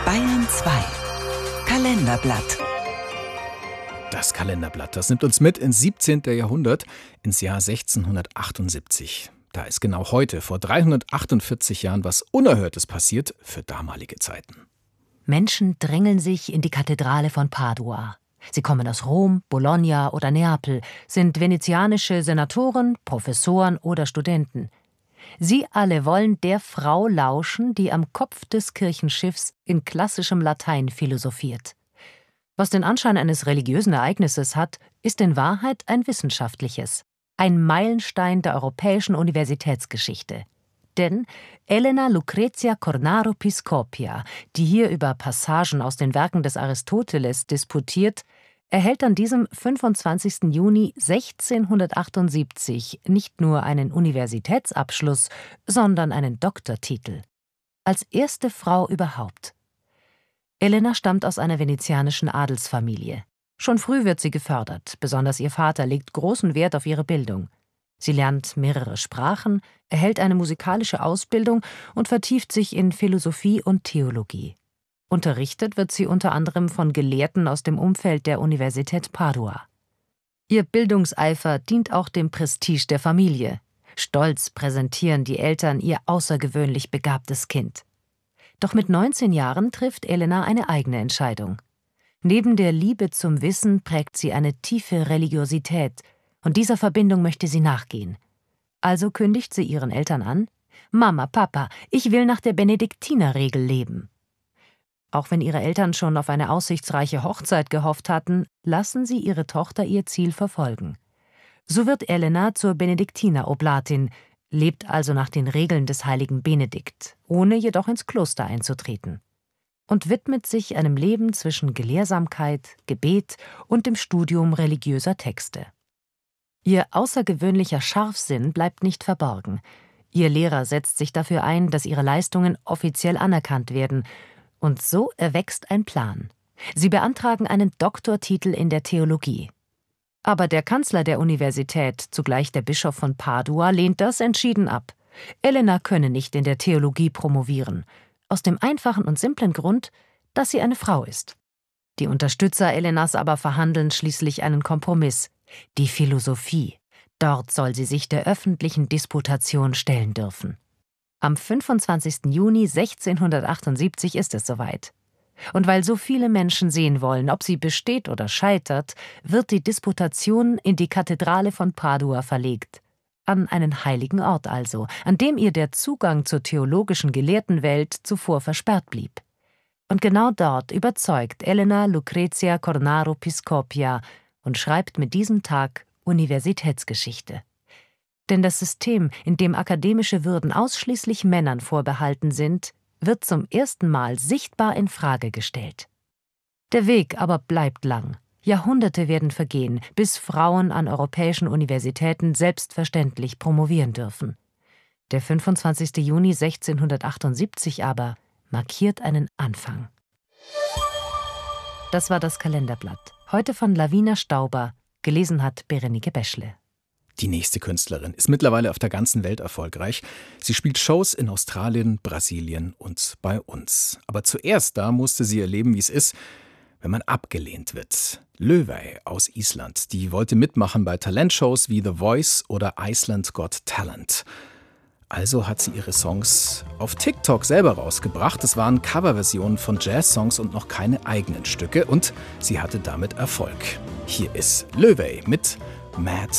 Bayern 2 Kalenderblatt. Das Kalenderblatt, das nimmt uns mit ins 17. Jahrhundert, ins Jahr 1678. Da ist genau heute, vor 348 Jahren, was Unerhörtes passiert für damalige Zeiten. Menschen drängeln sich in die Kathedrale von Padua. Sie kommen aus Rom, Bologna oder Neapel, sind venezianische Senatoren, Professoren oder Studenten. Sie alle wollen der Frau lauschen, die am Kopf des Kirchenschiffs in klassischem Latein philosophiert. Was den Anschein eines religiösen Ereignisses hat, ist in Wahrheit ein wissenschaftliches. Ein Meilenstein der europäischen Universitätsgeschichte. Denn Elena Lucrezia Cornaro Piscopia, die hier über Passagen aus den Werken des Aristoteles disputiert, erhält an diesem 25. Juni 1678 nicht nur einen Universitätsabschluss, sondern einen Doktortitel. Als erste Frau überhaupt. Elena stammt aus einer venezianischen Adelsfamilie. Schon früh wird sie gefördert, besonders ihr Vater legt großen Wert auf ihre Bildung. Sie lernt mehrere Sprachen, erhält eine musikalische Ausbildung und vertieft sich in Philosophie und Theologie. Unterrichtet wird sie unter anderem von Gelehrten aus dem Umfeld der Universität Padua. Ihr Bildungseifer dient auch dem Prestige der Familie. Stolz präsentieren die Eltern ihr außergewöhnlich begabtes Kind. Doch mit 19 Jahren trifft Elena eine eigene Entscheidung. Neben der Liebe zum Wissen prägt sie eine tiefe Religiosität, und dieser Verbindung möchte sie nachgehen. Also kündigt sie ihren Eltern an: »Mama, Papa, ich will nach der Benediktinerregel leben.« Auch wenn ihre Eltern schon auf eine aussichtsreiche Hochzeit gehofft hatten, lassen sie ihre Tochter ihr Ziel verfolgen. So wird Elena zur Benediktineroblatin, lebt also nach den Regeln des heiligen Benedikt, ohne jedoch ins Kloster einzutreten. Und widmet sich einem Leben zwischen Gelehrsamkeit, Gebet und dem Studium religiöser Texte. Ihr außergewöhnlicher Scharfsinn bleibt nicht verborgen. Ihr Lehrer setzt sich dafür ein, dass ihre Leistungen offiziell anerkannt werden. Und so erwächst ein Plan. Sie beantragen einen Doktortitel in der Theologie. Aber der Kanzler der Universität, zugleich der Bischof von Padua, lehnt das entschieden ab. Elena könne nicht in der Theologie promovieren. Aus dem einfachen und simplen Grund, dass sie eine Frau ist. Die Unterstützer Elenas aber verhandeln schließlich einen Kompromiss. Die Philosophie. Dort soll sie sich der öffentlichen Disputation stellen dürfen. Am 25. Juni 1678 ist es soweit. Und weil so viele Menschen sehen wollen, ob sie besteht oder scheitert, wird die Disputation in die Kathedrale von Padua verlegt. An einen heiligen Ort also, an dem ihr der Zugang zur theologischen Gelehrtenwelt zuvor versperrt blieb. Und genau dort überzeugt Elena Lucrezia Cornaro Piscopia und schreibt mit diesem Tag Universitätsgeschichte. Denn das System, in dem akademische Würden ausschließlich Männern vorbehalten sind, wird zum ersten Mal sichtbar in Frage gestellt. Der Weg aber bleibt lang. Jahrhunderte werden vergehen, bis Frauen an europäischen Universitäten selbstverständlich promovieren dürfen. Der 25. Juni 1678 aber markiert einen Anfang. Das war das Kalenderblatt. Heute von Lavina Stauber, gelesen hat Berenike Beschle. Die nächste Künstlerin ist mittlerweile auf der ganzen Welt erfolgreich. Sie spielt Shows in Australien, Brasilien und bei uns. Aber zuerst da musste sie erleben, wie es ist, wenn man abgelehnt wird. Laufey aus Island, die wollte mitmachen bei Talentshows wie The Voice oder Iceland Got Talent. Also hat sie ihre Songs auf TikTok selber rausgebracht. Es waren Coverversionen von Jazz-Songs und noch keine eigenen Stücke. Und sie hatte damit Erfolg. Hier ist Laufey mit Mad